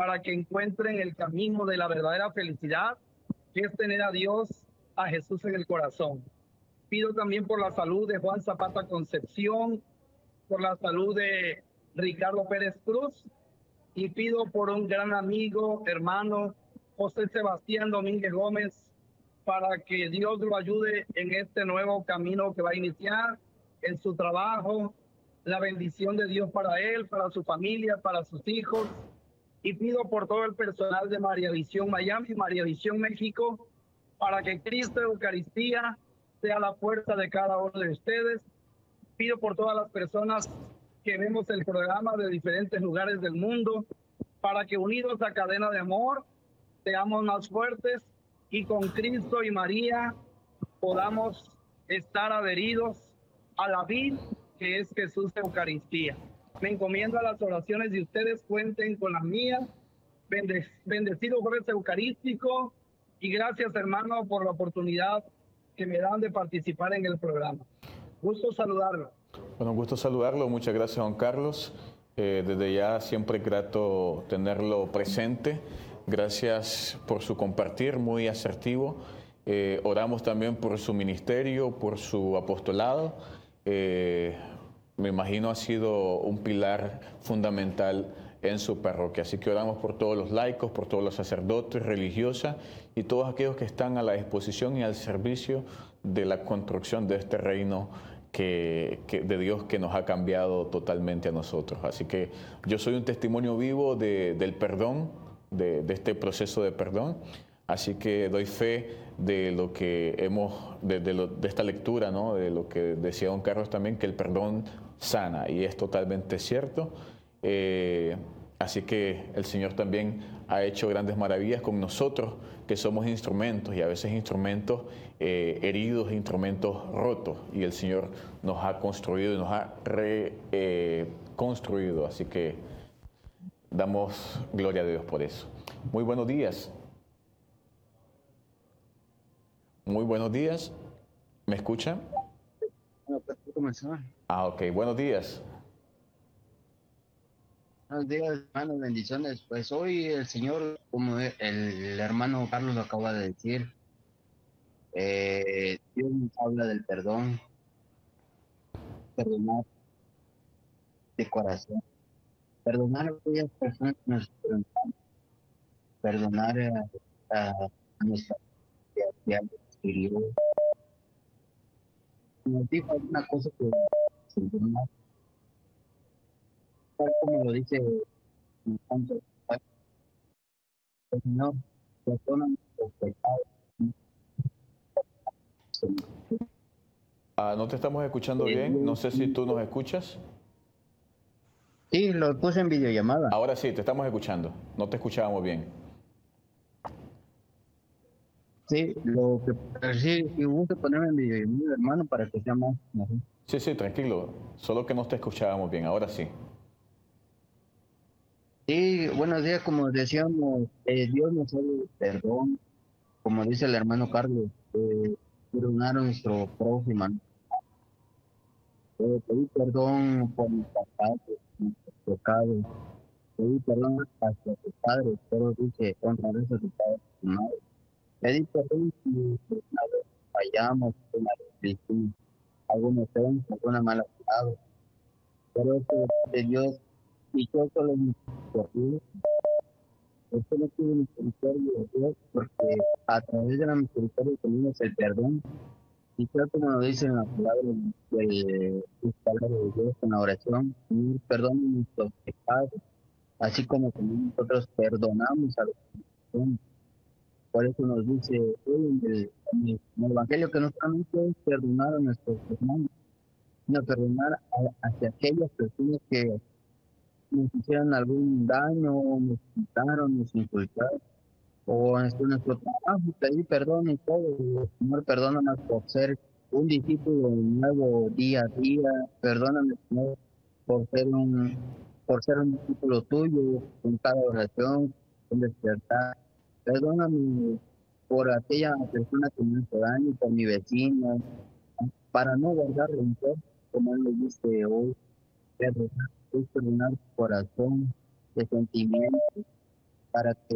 para que encuentren el camino de la verdadera felicidad, que es tener a Dios, a Jesús en el corazón. Pido también por la salud de Juan Zapata Concepción, por la salud de Ricardo Pérez Cruz, y pido por un gran amigo, hermano, José Sebastián Domínguez Gómez, para que Dios lo ayude en este nuevo camino que va a iniciar, en su trabajo, la bendición de Dios para él, para su familia, para sus hijos. Y pido por todo el personal de María Visión Miami, María Visión México, para que Cristo Eucaristía sea la fuerza de cada uno de ustedes. Pido por todas las personas que vemos el programa de diferentes lugares del mundo, para que unidos a cadena de amor seamos más fuertes y con Cristo y María podamos estar adheridos a la vid que es Jesús Eucaristía. Me encomiendo a las oraciones de ustedes, cuenten con las mías. Bendecido jueves eucarístico y gracias, hermano, por la oportunidad que me dan de participar en el programa. Gusto saludarlo. Bueno, gusto saludarlo. Muchas gracias, Juan Carlos. Desde ya siempre es grato tenerlo presente. Gracias por su compartir, muy asertivo. Oramos también por su ministerio, por su apostolado. Me imagino ha sido un pilar fundamental en su parroquia. Así que oramos por todos los laicos, por todos los sacerdotes, religiosas y todos aquellos que están a la disposición y al servicio de la construcción de este reino de Dios que nos ha cambiado totalmente a nosotros. Así que yo soy un testimonio vivo del perdón, de este proceso de perdón. Así que doy fe de lo que de esta lectura, ¿no? De lo que decía don Carlos también, que el perdón sana, y es totalmente cierto. Así que el Señor también ha hecho grandes maravillas con nosotros, que somos instrumentos, y a veces instrumentos heridos, instrumentos rotos, y el Señor nos ha construido y nos ha reconstruido. Así que damos gloria a Dios por eso. Muy buenos días. Muy buenos días. ¿Me escuchan? Ah, ok. Buenos días. Buenos días, hermanos, bendiciones. Pues hoy el Señor, como el hermano Carlos lo acaba de decir, Dios nos habla del perdón, perdonar de corazón, perdonar a aquellas personas que nos preguntan, perdonar a nuestra familia que adquirió. Nos dijo alguna cosa que perdonar, tal como lo dice el Santo Padre, el Señor perdona nuestros pecados. No te estamos escuchando bien. No sé si tú nos escuchas. Sí, lo puse en videollamada. Ahora sí, te estamos escuchando. No te escuchábamos bien. Sí, sí, si gusta ponerme en videollamada, hermano, para que sea más mejor. Sí, tranquilo. Solo que no te escuchábamos bien. Ahora sí. Sí, buenos días, como decíamos, Dios nos habla de perdón, como dice el hermano Carlos, perdonar a nuestro prójimo, ¿no? Pedir perdón por mis pecados, pedir perdón hacia tus padres, pero dice, honrarás a tu padre y a tu madre. Pedir perdón si una vez fallamos, una vez hicimos alguna ofensa, alguna mala palabra, pero eso de Dios, y yo solo misericordia. Esto no tiene misericordia de Dios, porque a través de la misericordia tenemos el perdón. Y tal como lo dice en la palabra de Dios en la oración, Señor, perdona nuestros pecados, así como también nosotros perdonamos a los que nos perdonan. Por eso nos dice hoy en el Evangelio que no solamente es perdonar a nuestros hermanos, sino perdonar hacia aquellas personas que nos hicieron algún daño, nos quitaron, nos insultaron, o en nuestro trabajo, pedir perdón y todo. Señor, perdónanos por ser un discípulo nuevo día a día, perdóname, Señor, por ser un discípulo tuyo en cada oración, en despertar. Perdóname por aquella persona que me hizo daño, por mi vecino, para no guardar rencor, como él lo dice hoy, perdonar, es perdonar tu corazón, de sentimientos. para que